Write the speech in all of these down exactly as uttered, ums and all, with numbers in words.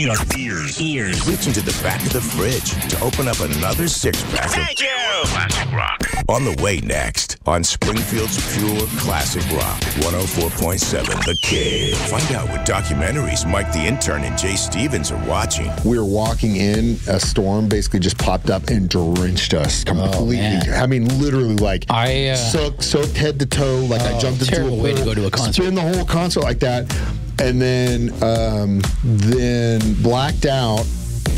your ears. Ears. Reach into the back of the fridge to open up another six-pack. Thank you! Classic rock. On the way next, on Springfield's Pure Classic Rock, one oh four point seven The Cave. Find out what documentaries Mike the Intern and Jay Stevens are watching. We were walking in, a storm basically just popped up and drenched us completely. Oh, I mean, literally, like, I, uh, soaked, soaked head to toe. Like, oh, I jumped into a terrible pool, way to go to a concert. spin the whole concert like that, and then, um, then blacked out.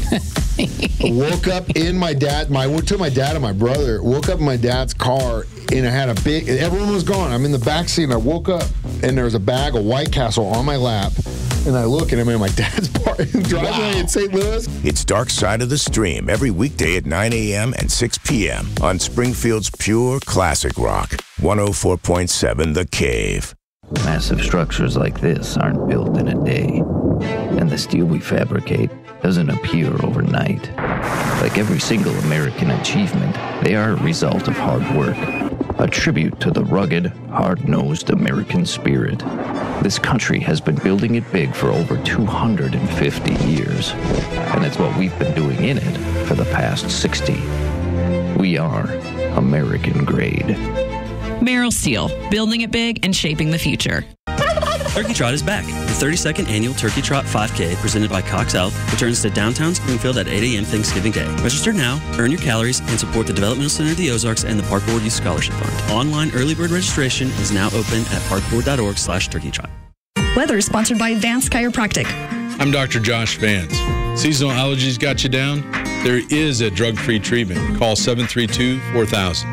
Woke up in my dad. My went to my dad and my brother. Woke up in my dad's car, and I had a big. Everyone was gone. I'm in the back seat, and I woke up, and there was a bag of White Castle on my lap. And I look, and I'm in my dad's bar driveway wow. in Saint Louis. It's Dark Side of the Stream every weekday at nine a.m. and six p.m. on Springfield's Pure Classic Rock, one oh four point seven The Cave. Massive structures like this aren't built in a day, and the steel we fabricate doesn't appear overnight. Like every single American achievement, they are a result of hard work, a tribute to the rugged, hard-nosed American spirit. This country has been building it big for over two hundred fifty years, and it's what we've been doing in it for the past sixty. We are American grade. Merrill Steel, building it big and shaping the future. Turkey Trot is back. The thirty-second annual Turkey Trot five K, presented by Cox Health, returns to downtown Springfield at eight a.m. Thanksgiving Day. Register now, earn your calories, and support the Developmental Center of the Ozarks and the Park Board Youth Scholarship Fund. Online early bird registration is now open at parkboard.org slash turkey trot. Weather is sponsored by Advanced Chiropractic. I'm Doctor Josh Vance. Seasonal allergies got you down? There is a drug-free treatment. Call seven three two, four thousand.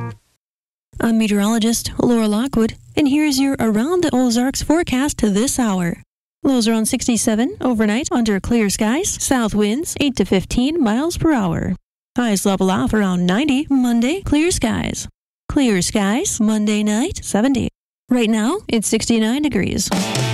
I'm meteorologist Laura Lockwood, and here's your Around the Ozarks forecast to this hour. Lows around sixty-seven overnight under clear skies, south winds eight to fifteen miles per hour. Highs level off around ninety Monday, clear skies. Clear skies Monday night, seventy. Right now, it's sixty-nine degrees.